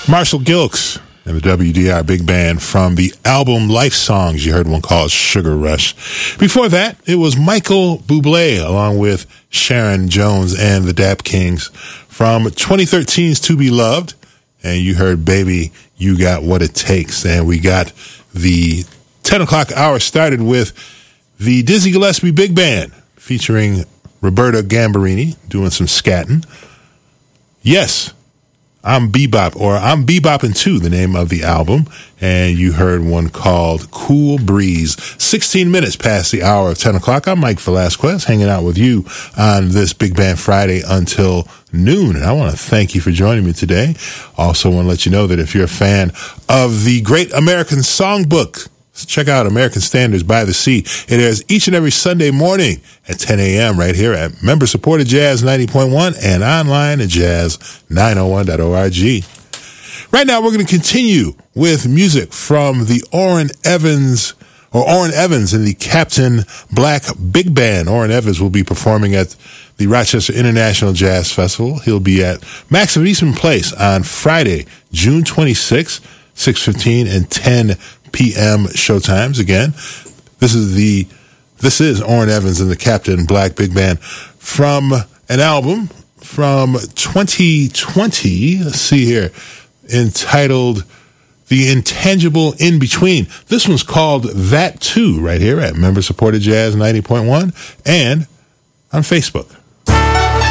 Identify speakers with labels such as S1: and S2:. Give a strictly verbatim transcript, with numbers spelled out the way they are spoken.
S1: Marshall Gilks and the W D R Big Band from the album Life Songs. You heard one called Sugar Rush. Before that, it was Michael Bublé along with Sharon Jones and the Dap Kings from twenty thirteen's To Be Loved. And you heard Baby, You Got What It Takes. And we got the ten o'clock hour started with the Dizzy Gillespie Big Band featuring Roberta Gambarini doing some scatting. Yes, I'm Bebop, or I'm Beboppin' Too, the name of the album. And you heard one called Cool Breeze. sixteen minutes past the hour of ten o'clock. I'm Mike Velasquez, hanging out with you on this Big Band Friday until noon. And I want to thank you for joining me today. Also want to let you know that if you're a fan of the Great American Songbook, check out American Standards by the Sea. It airs each and every Sunday morning at ten a.m. right here at member-supported Jazz ninety point one and online at jazz nine oh one dot org. Right now, we're going to continue with music from the Orrin Evans, or Orrin Evans and the Captain Black Big Band. Orrin Evans will be performing at the Rochester International Jazz Festival. He'll be at Max of Eastman Place on Friday, June twenty-sixth, six fifteen and ten p.m. showtimes. Again, this is the this is Orrin Evans and the Captain Black Big Band from an album from twenty twenty. Let's see here, entitled The Intangible In Between. This one's called That Too, right here at member supported Jazz ninety point one and on Facebook.